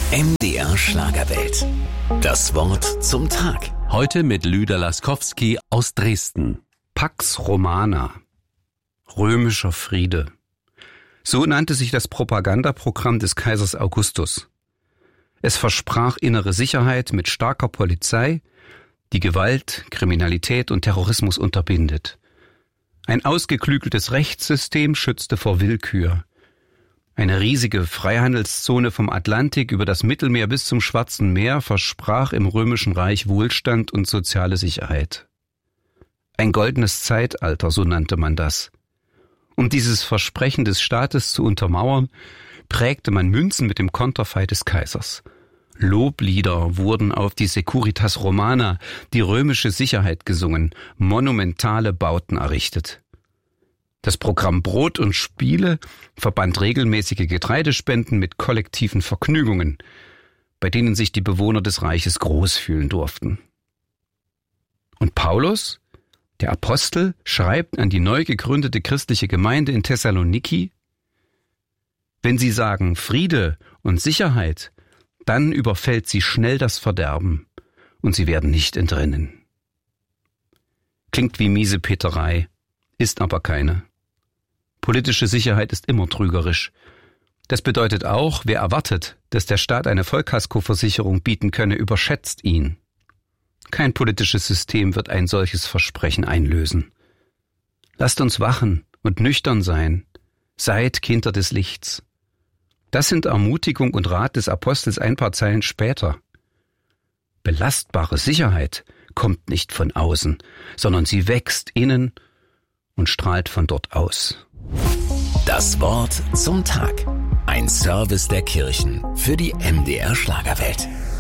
MDR Schlagerwelt. Das Wort zum Tag. Heute mit Lüder Laskowski aus Dresden. Pax Romana. Römischer Friede. So nannte sich das Propagandaprogramm des Kaisers Augustus. Es versprach innere Sicherheit mit starker Polizei, die Gewalt, Kriminalität und Terrorismus unterbindet. Ein ausgeklügeltes Rechtssystem schützte vor Willkür. Eine riesige Freihandelszone vom Atlantik über das Mittelmeer bis zum Schwarzen Meer versprach im Römischen Reich Wohlstand und soziale Sicherheit. Ein goldenes Zeitalter, so nannte man das. Um dieses Versprechen des Staates zu untermauern, prägte man Münzen mit dem Konterfei des Kaisers. Loblieder wurden auf die Securitas Romana, die römische Sicherheit, gesungen, monumentale Bauten errichtet. Das Programm Brot und Spiele verband regelmäßige Getreidespenden mit kollektiven Vergnügungen, bei denen sich die Bewohner des Reiches groß fühlen durften. Und Paulus, der Apostel, schreibt an die neu gegründete christliche Gemeinde in Thessaloniki: Wenn sie sagen Friede und Sicherheit, dann überfällt sie schnell das Verderben und sie werden nicht entrinnen. Klingt wie Miesepeterei, ist aber keine. Politische Sicherheit ist immer trügerisch. Das bedeutet auch, wer erwartet, dass der Staat eine Vollkaskoversicherung bieten könne, überschätzt ihn. Kein politisches System wird ein solches Versprechen einlösen. Lasst uns wachen und nüchtern sein. Seid Kinder des Lichts. Das sind Ermutigung und Rat des Apostels ein paar Zeilen später. Belastbare Sicherheit kommt nicht von außen, sondern sie wächst innen und strahlt von dort aus. Das Wort zum Tag. Ein Service der Kirchen für die MDR Schlagerwelt.